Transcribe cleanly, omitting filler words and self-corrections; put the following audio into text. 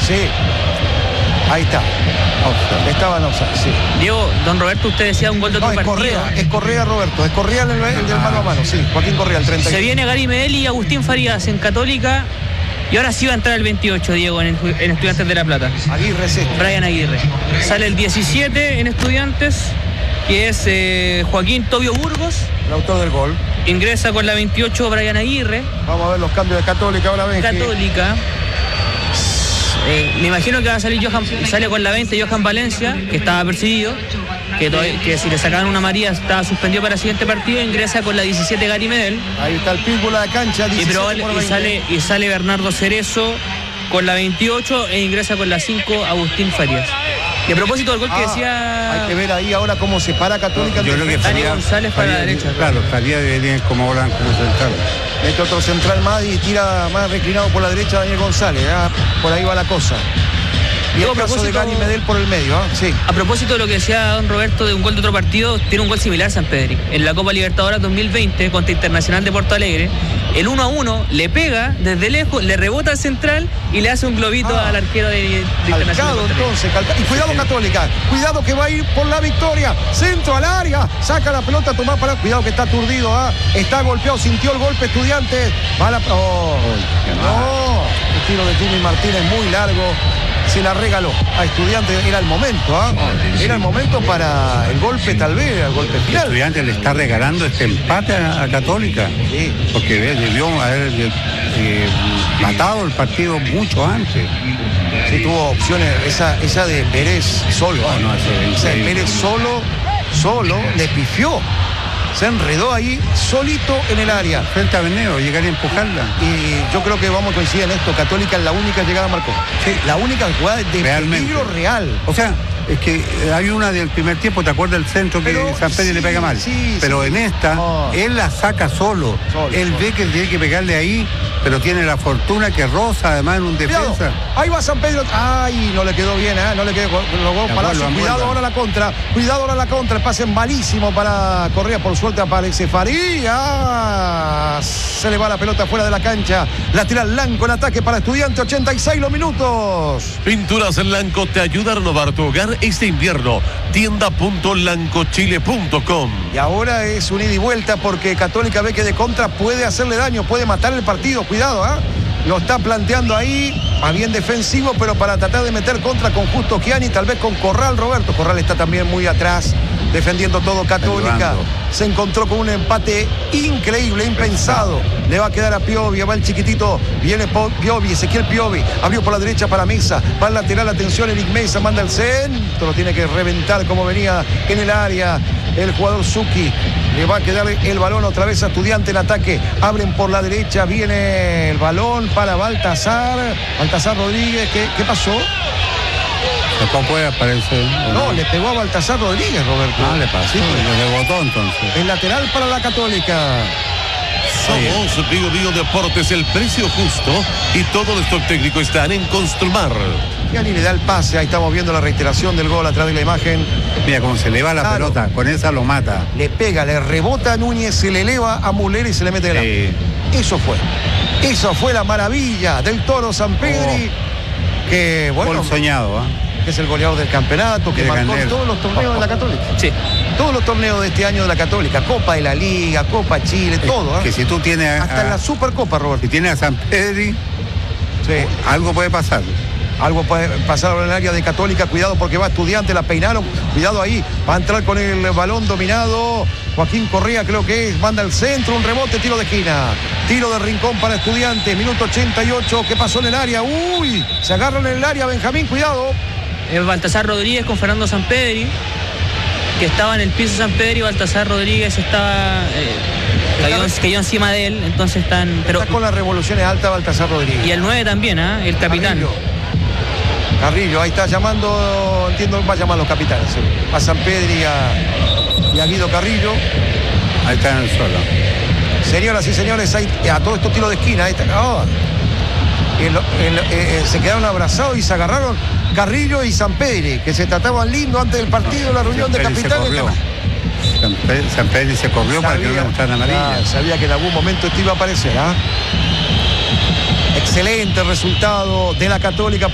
Sí. Ahí está. Estaba en offside, sí. Diego, don Roberto, usted decía un gol de otro partido. Es Correa, Roberto. Es Correa el del mano a mano, sí. Joaquín Correa, el 30. Se viene Gary Medel y Agustín Farías en Católica. Y ahora sí va a entrar el 28, Diego, en Estudiantes de La Plata. Aguirre, sí. Brian Aguirre. Sale el 17 en Estudiantes, que es Joaquín Tobio Burgos. El autor del gol. Ingresa con la 28 Brian Aguirre. Vamos a ver los cambios de Católica ahora. Católica. Me imagino que va a salir sale con la 20 Johan Valencia, que estaba percibido, que si le sacaban una amarilla estaba suspendido para el siguiente partido. Ingresa con la 17 Gary Medel. Ahí está el pitbull a la cancha, 17 y sale Bernardo Cerezo con la 28 e ingresa con la 5 Agustín Farías. Y a propósito del gol que decía... Hay que ver ahí ahora cómo se para Católica. Yo creo que Dani González para la derecha. Claro, Farías debería como volan como central. Mete otro central más y tira más reclinado por la derecha Daniel González. Por ahí va la cosa. Y el caso de Gary Medel por el medio, sí. A propósito de lo que decía don Roberto de un gol de otro partido, tiene un gol similar San Pedri. En la Copa Libertadores 2020 contra Internacional de Porto Alegre, el 1-1 le pega desde lejos, le rebota al central y le hace un globito al arquero de Internacional. Entonces, y cuidado Católica, cuidado que va a ir por la victoria. Centro al área, saca la pelota, Tomás para. Cuidado que está aturdido, está golpeado, sintió el golpe Estudiantes. Va la. No, el tiro de Jimmy Martínez muy largo. Se la regaló a Estudiantes, era el momento, era el momento para el golpe, tal vez, el golpe final. Estudiantes le está regalando este empate a Católica, sí. Porque debió haber matado el partido mucho antes. Sí, tuvo opciones, esa de Pérez solo, esa de Pérez solo le pifió. Se enredó ahí, solito en el área. Frente a Veneo, llegaría a empujarla. Y yo creo que vamos a coincidir en esto. Católica es la única llegada marcó. Sí. La única jugada de peligro real. O sea, es que hay una del primer tiempo, ¿te acuerdas del centro que San Pedro le pega mal? Sí, pero en esta, él la saca solo. Él ve que tiene que pegarle ahí, pero tiene la fortuna que roza además en un defensa. Ahí va San Pedro. Ay, no le quedó bien, no le quedó. Cuidado ahora la contra. Cuidado ahora la contra. El pase malísimo para Correa. Por suerte aparece Farías. Se le va la pelota fuera de la cancha. La tira Lanco en ataque para Estudiante. 86 los minutos. Pinturas Lanco te ayuda a renovar tu hogar este invierno. Tienda.lancochile.com. Y ahora es un ida y vuelta porque Católica ve que de contra puede hacerle daño, puede matar el partido. Cuidado, lo está planteando ahí, más bien defensivo, pero para tratar de meter contra con Justo Chiani, tal vez con Corral, Roberto. Corral está también muy atrás, defendiendo todo Católica. Ayudando. Se encontró con un empate increíble, impensado. Le va a quedar a Piovi, va el chiquitito, viene Piovi, Ezequiel Piovi, abrió por la derecha para Mesa, va al lateral, atención, Eric Mesa, manda el centro, tiene que reventar como venía en el área el jugador Zucchi. Le va a quedar el balón otra vez a Estudiante en ataque, abren por la derecha, viene el balón para Baltasar Rodríguez. ¿Qué pasó? Después puede aparecer. No, le pegó a Baltasar Rodríguez, Roberto. Le pasó, sí, le rebotó entonces. El lateral para la Católica. Somos Bio Deportes, el precio justo y todo nuestro técnico están en Construmar. Chiani le da el pase, ahí estamos viendo la reiteración del gol a través de la imagen. Mira cómo se eleva la pelota, con esa lo mata. Le pega, le rebota a Núñez, se le eleva a Muller y se le mete delante. Eso fue la maravilla del Toro Sampedri, que bueno. Gol soñado, que es el goleador del campeonato, que marcó todos los torneos de la Católica. Sí. Todos los torneos de este año de la Católica, Copa de la Liga, Copa Chile, todo. Que si tú tienes hasta en la Supercopa, Roberto. Si tienes a San Pedri, algo puede pasar. Algo puede pasar en el área de Católica, cuidado porque va Estudiante, la peinaron, cuidado ahí, va a entrar con el balón dominado, Joaquín Correa creo que es, manda al centro, un rebote, tiro de esquina, tiro de rincón para Estudiante, minuto 88, ¿qué pasó en el área? Uy, se agarran en el área, Benjamín, cuidado. Baltasar Rodríguez con Fernando Sampedri, que estaba en el piso Sampedri. Baltasar Rodríguez estaba cayó encima de él, entonces está con las revoluciones altas Baltasar Rodríguez. Y el 9 también, el capitán. Carrillo, ahí está llamando, entiendo, va a llamar a los capitanes, a Sampedri y a Guido Carrillo. Ahí está en el suelo. Señoras y señores, ahí, a todos estos tiros de esquina, ahí está. Se quedaron abrazados y se agarraron Carrillo y Sampedri, que se trataban lindo antes del partido, la reunión de capitanes. Sampedri se corrió para que no le mostraran amarilla. Sabía que en algún momento esto iba a aparecer. Excelente resultado de la Católica.